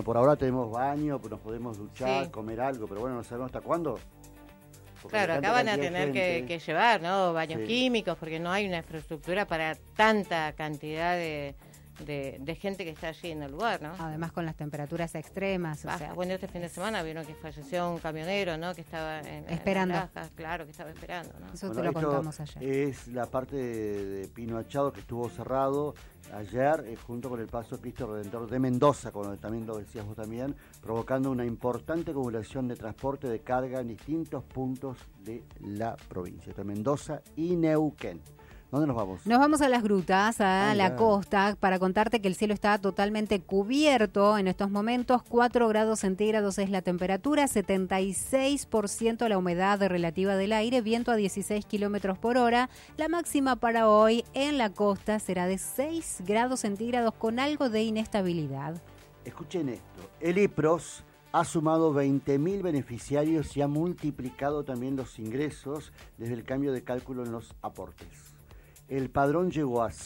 por ahora tenemos baño, nos podemos duchar, Sí. comer algo, pero bueno, no sabemos hasta cuándo. Porque Claro, tanta acá van a cantidad de tener que gente. llevar, ¿no? Baños Sí. químicos, porque no hay una infraestructura para tanta cantidad de gente que está allí en el lugar, ¿no? Además con las temperaturas extremas, o sea, Bueno, este fin de semana vieron que falleció un camionero, ¿no? Que estaba Esperando. en Lajas, claro, que estaba esperando, ¿no? eso Bueno, te lo esto contamos ayer. es la parte de Pino Achado que estuvo cerrado ayer junto con el Paso Cristo Redentor de Mendoza, como también lo decías vos también, provocando una importante acumulación de transporte de carga en distintos puntos de la provincia, de Mendoza y Neuquén. ¿Dónde nos vamos? Nos vamos a las grutas, a la ya. costa, para contarte que el cielo está totalmente cubierto en estos momentos. 4 grados centígrados es la temperatura, 76% la humedad relativa del aire, viento a 16 kilómetros por hora. La máxima para hoy en la costa será de 6 grados centígrados con algo de inestabilidad. Escuchen esto, el IPROS ha sumado 20.000 beneficiarios y ha multiplicado también los ingresos desde el cambio de cálculo en los aportes. El padrón llegó a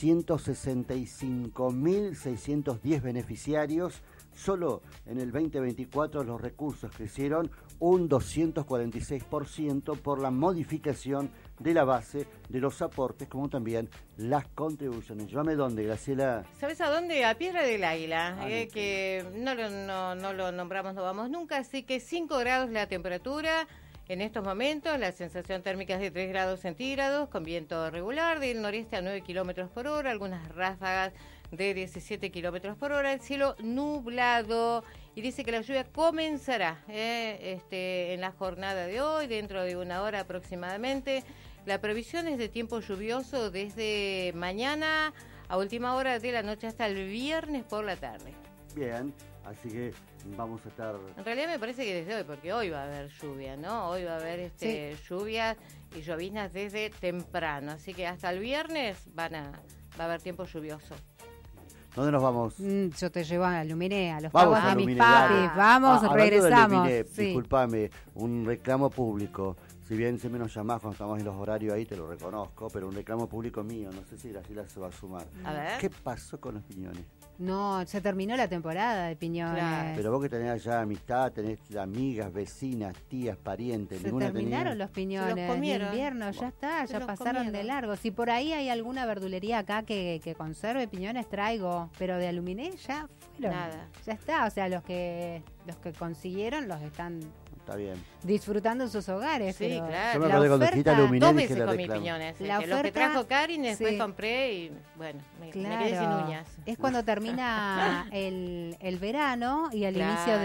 165.610 beneficiarios. Solo en el 2024 los recursos crecieron un 246% por la modificación de la base de los aportes, como también las contribuciones. Llévame dónde, Graciela. ¿Sabes a dónde? A Piedra del Águila, no. que no lo nombramos, no vamos nunca, así que 5 grados la temperatura. En estos momentos la sensación térmica es de 3 grados centígrados, con viento regular del noreste a 9 kilómetros por hora, algunas ráfagas de 17 kilómetros por hora, el cielo nublado, y dice que la lluvia comenzará en la jornada de hoy, dentro de una hora aproximadamente. La previsión es de tiempo lluvioso desde mañana a última hora de la noche hasta el viernes por la tarde. Bien, así que vamos a estar... En realidad me parece que desde hoy, porque hoy va a haber lluvia, ¿no? Hoy va a haber lluvias y lloviznas desde temprano, así que hasta el viernes va a haber tiempo lluvioso. ¿Dónde nos vamos? Yo te llevo a Luminé, a los Vamos pagos a de mis Luminé, papis. dale. Vamos, Hablando de regresamos. Luminé, Sí. discúlpame, un reclamo público. Si bien siempre nos llamás cuando estamos en los horarios ahí, te lo reconozco, pero un reclamo público mío, no sé si Graciela se va a sumar. A ver. ¿Qué pasó con los piñones? No, se terminó la temporada de piñones. Claro. Pero vos que tenés ya amistad, tenés amigas, vecinas, tías, parientes, Se ninguna terminaron tenía... los piñones Se los comieron. de invierno, ya está, Se ya los pasaron de comieron. largo. Si por ahí hay alguna verdulería acá que conserve piñones, traigo, pero de Aluminé ya fueron. Nada. Ya está, o sea, los que consiguieron los están Está bien. disfrutando en sus hogares. Sí, pero claro. Yo me la acuerdo cuando dijiste oferta- Aluminé, 2 dije, veces le comí reclamo. piñones. La Los que oferta- trajo Karin, después sí. compré y bueno, me quedé sin Claro, uñas. es cuando termina el verano y el Claro. inicio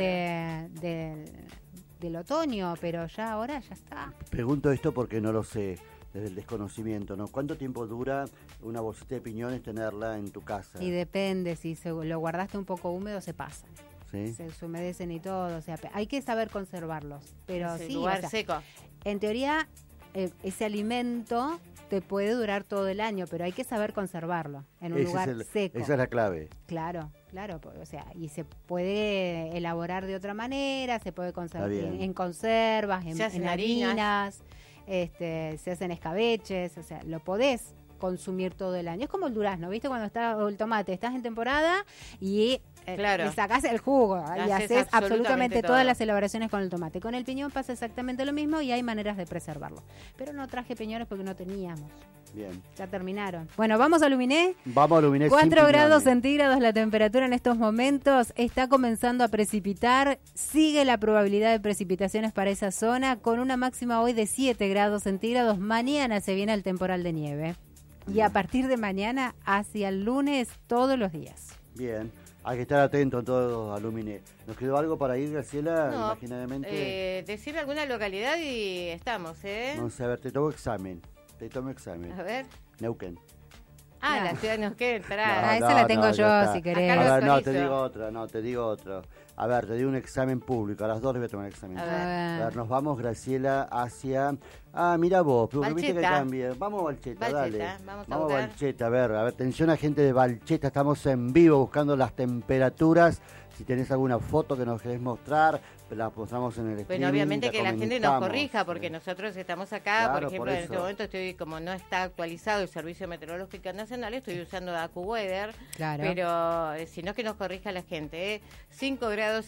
del otoño, pero ya ahora ya está. Pregunto esto porque no lo sé, desde el desconocimiento, ¿no? ¿Cuánto tiempo dura una bolsita de piñones tenerla en tu casa? Y depende, si lo guardaste un poco húmedo se pasa, ¿Sí? se humedecen y todo, o sea, hay que saber conservarlos, pero Ese sí, lugar o sea, seco. en teoría ese alimento te puede durar todo el año, pero hay que saber conservarlo en un lugar seco. Esa es la clave. Claro, o sea, y se puede elaborar de otra manera, se puede conservar Está bien. en conservas, Se hacen en harinas. se hacen escabeches, o sea, lo podés consumir todo el año. Es como el durazno, ¿viste? Cuando está o el tomate, estás en temporada y Claro. le sacás el jugo y Haces haces absolutamente absolutamente todas todo. las elaboraciones con el tomate. Con el piñón pasa exactamente lo mismo y hay maneras de preservarlo. Pero no traje piñones porque no teníamos. Bien. Ya terminaron. Bueno, vamos a Luminé. Vamos a Luminé. 4 sin piñones. grados centígrados la temperatura en estos momentos, está comenzando a precipitar, sigue la probabilidad de precipitaciones para esa zona, con una máxima hoy de 7 grados centígrados, mañana se viene el temporal de nieve, y a partir de mañana hacia el lunes todos los días. Bien. Hay que estar atento a todo a Luminé. ¿Nos quedó algo para ir, Graciela? No, Imaginariamente. decir alguna localidad y estamos, ¿eh? No sé, a ver, te tomo examen. A ver. Neuquén. Ah, No. la ciudad nos queda entrar. Ah, esa la tengo yo, ya está. si querés. Acá A los ver, no, te Corizo. digo otro. A ver, te digo un examen público. A las 2 le voy a tomar el examen. A A ver. ver, nos vamos, Graciela, hacia... Ah, mira vos, pero viste que Valcheta. cambie. Vamos a Valcheta, Valcheta, dale. vamos a a buscar. Valcheta, a ver, atención a gente de Valcheta, estamos en vivo buscando las temperaturas. Si tenés alguna foto que nos querés mostrar, la mostramos en el streaming. Bueno, obviamente que la gente nos comentamos. corrija, porque nosotros estamos acá, Claro, por ejemplo, por en este eso. momento estoy, como no está actualizado el Servicio Meteorológico Nacional, estoy usando AccuWeather, Claro. pero si no que nos corrija la gente, 5 grados